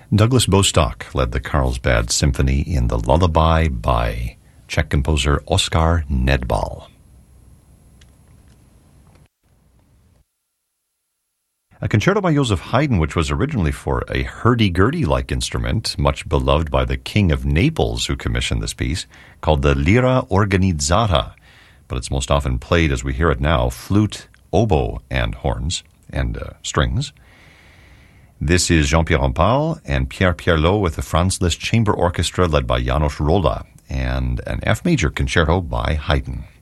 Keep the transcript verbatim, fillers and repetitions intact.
Douglas Bostock led the Carlsbad Symphony in the Lullaby by Czech composer Oskar Nedbal. A concerto by Joseph Haydn, which was originally for a hurdy-gurdy-like instrument, much beloved by the King of Naples who commissioned this piece, called the Lira Organizzata, but it's most often played, as we hear it now, flute, oboe, and horns, and uh, strings. This is Jean-Pierre Rampal and Pierre Pierlot with the Franz Liszt Chamber Orchestra led by János Róla, and an F major concerto by Haydn.